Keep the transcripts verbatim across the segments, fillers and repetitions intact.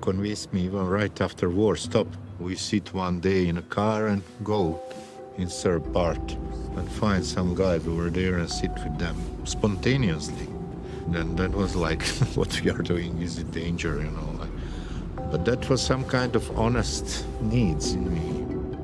convinced me even right after war, stop. We sit one day in a car and go in Serb part and find some guys over there and sit with them spontaneously. Then that was like, what we are doing is a danger, you know. Like, but that was some kind of honest needs in me.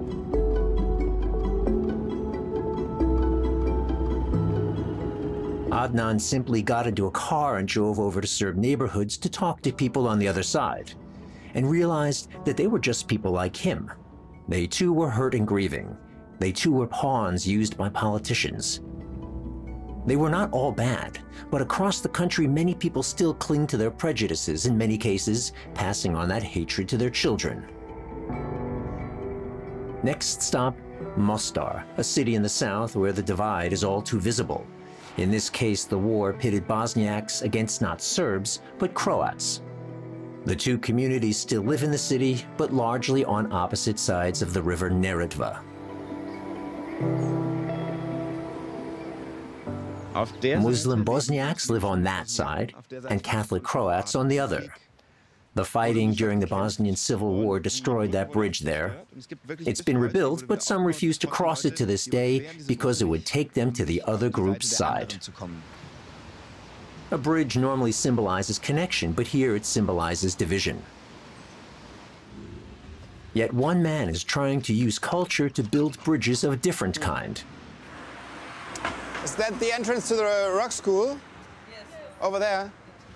Adnan simply got into a car and drove over to Serb neighborhoods to talk to people on the other side, and realized that they were just people like him. They too were hurt and grieving. They too were pawns used by politicians. They were not all bad, but across the country many people still cling to their prejudices, in many cases passing on that hatred to their children. Next stop, Mostar, a city in the south where the divide is all too visible. In this case, the war pitted Bosniaks against not Serbs, but Croats. The two communities still live in the city, but largely on opposite sides of the river Neretva. Muslim Bosniaks live on that side, and Catholic Croats on the other. The fighting during the Bosnian Civil War destroyed that bridge there. It's been rebuilt, but some refuse to cross it to this day because it would take them to the other group's side. A bridge normally symbolizes connection, but here it symbolizes division. Yet one man is trying to use culture to build bridges of a different kind. Is that the entrance to the rock school? Yes. Over there?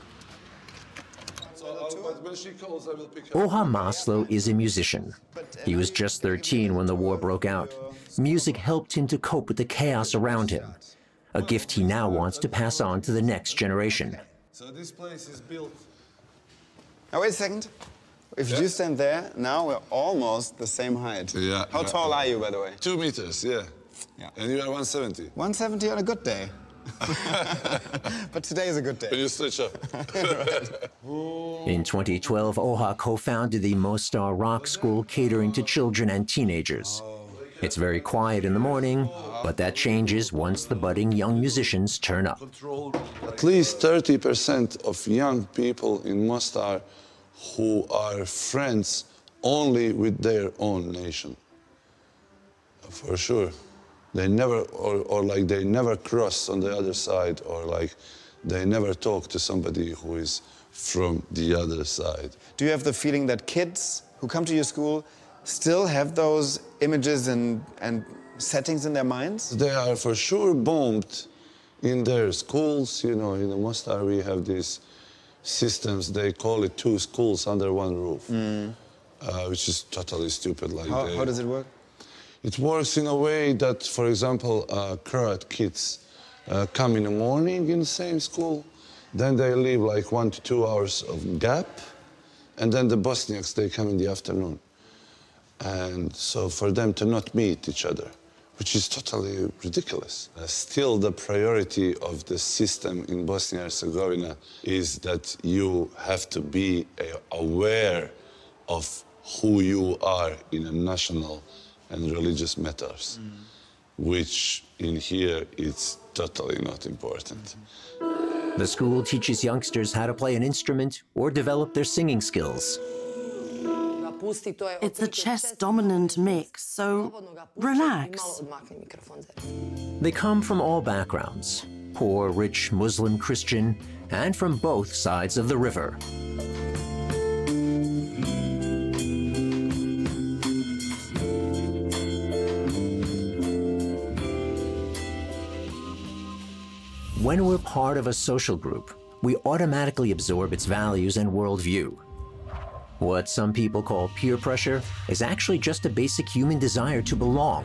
Oha Maslow is a musician. He was just thirteen when the war broke out. Music helped him to cope with the chaos around him, a gift he now wants to pass on to the next generation. So this place is built. Now wait a second. If yeah. you stand there, now we're almost the same height. Yeah. How tall are you, by the way? Two meters, yeah. yeah. And you are one seventy. one seventy on a good day. But today is a good day. Can you stretch up? In twenty twelve, Oha co-founded the Mostar Rock School, catering to children and teenagers. It's very quiet in the morning, but that changes once the budding young musicians turn up. At least thirty percent of young people in Mostar who are friends only with their own nation. For sure. They never, or, or like they never cross on the other side, or like they never talk to somebody who is from the other side. Do you have the feeling that kids who come to your school still have those images and, and settings in their minds? They are for sure bombed in their schools. You know, in the Mostar we have these systems, they call it two schools under one roof, mm. uh, which is totally stupid. Like how, they, how does it work? It works in a way that, for example, uh, Croat kids uh, come in the morning in the same school, then they leave like one to two hours of gap, and then the Bosniaks, they come in the afternoon. And so for them to not meet each other, which is totally ridiculous. Uh, still, the priority of the system in Bosnia and Herzegovina is that you have to be uh, aware of who you are in a national and religious matters, mm. which in here it's totally not important. The school teaches youngsters how to play an instrument or develop their singing skills. It's a chess-dominant mix, so relax. They come from all backgrounds, poor, rich, Muslim, Christian, and from both sides of the river. When we're part of a social group, we automatically absorb its values and worldview. What some people call peer pressure is actually just a basic human desire to belong.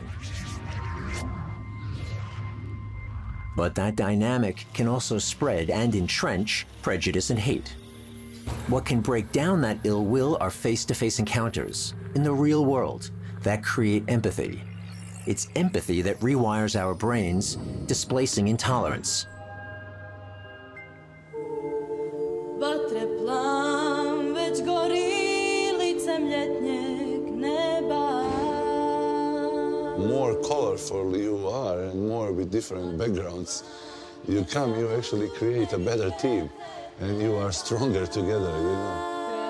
But that dynamic can also spread and entrench prejudice and hate. What can break down that ill will are face-to-face encounters in the real world that create empathy. It's empathy that rewires our brains, displacing intolerance. More colorful you are and more with different backgrounds you come, you actually create a better team and you are stronger together, you know.